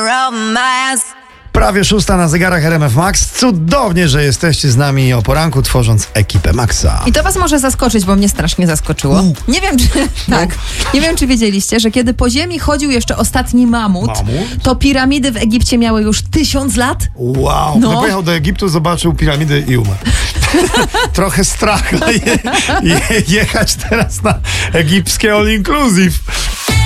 romance. Prawie 6 na zegarach RMF Max. Cudownie, że jesteście z nami o poranku, tworząc ekipę Maxa. I to was może zaskoczyć, bo mnie strasznie zaskoczyło. Nie wiem, czy nie wiem, czy wiedzieliście, że kiedy po ziemi chodził jeszcze ostatni mamut, to piramidy w Egipcie miały już 1000 lat. Wow, No. pojechał do Egiptu, zobaczył piramidy i umarł. Trochę strach jechać teraz na egipskie all inclusive.